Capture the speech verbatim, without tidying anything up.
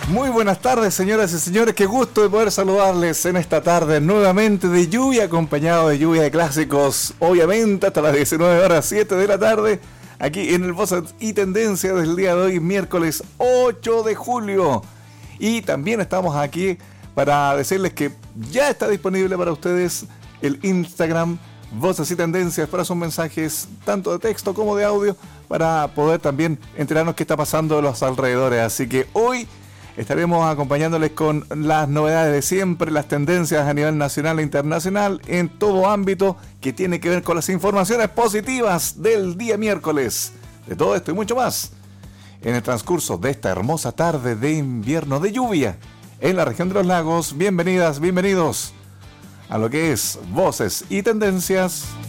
Muy buenas tardes, señoras y señores. Qué gusto de poder saludarles en esta tarde nuevamente de lluvia, acompañado de lluvia de clásicos. Obviamente hasta las diecinueve horas, siete de la tarde, aquí en el Voces y Tendencias del día de hoy, miércoles ocho de julio. Y también estamos aquí para decirles que ya está disponible para ustedes el Instagram Voces y Tendencias para sus mensajes, tanto de texto como de audio, para poder también enterarnos qué está pasando a los alrededores. Así que hoy estaremos acompañándoles con las novedades de siempre, las tendencias a nivel nacional e internacional, en todo ámbito que tiene que ver con las informaciones positivas del día miércoles. De todo esto y mucho más, en el transcurso de esta hermosa tarde de invierno de lluvia en la región de los lagos. Bienvenidas, bienvenidos a lo que es Voces y Tendencias.